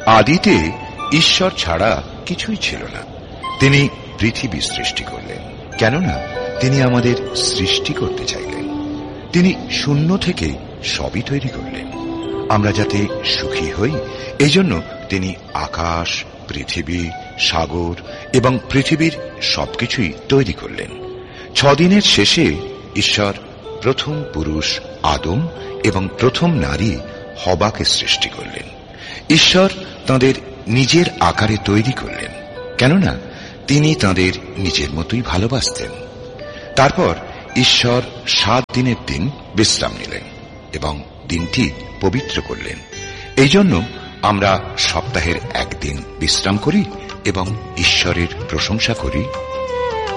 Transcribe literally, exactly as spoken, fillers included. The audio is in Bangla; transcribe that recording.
আদিতে ঈশ্বর ছাড়া কিছুই ছিল না। তিনি পৃথিবী সৃষ্টি করলেন, কেননা তিনি আমাদের সৃষ্টি করতে চাইলেন। তিনি শূন্য থেকে সবই তৈরি করলেন আমরা যাতে সুখী হই। এই জন্য তিনি আকাশ, পৃথিবী, সাগর এবং পৃথিবীর সবকিছুই তৈরি করলেন। ছদিনের শেষে ঈশ্বর প্রথম পুরুষ আদম এবং প্রথম নারী হবাকে সৃষ্টি করলেন। ঈশ্বর তাঁদের নিজের আকারে তৈরি করলেন, কেননা তিনি তাঁদের নিজের মতোই ভালোবাসতেন। তারপর ঈশ্বর সাত দিনের দিন বিশ্রাম নিলেন এবং দিনটি পবিত্র করলেন। এই জন্য আমরা সপ্তাহের একদিন বিশ্রাম করি এবং ঈশ্বরের প্রশংসা করি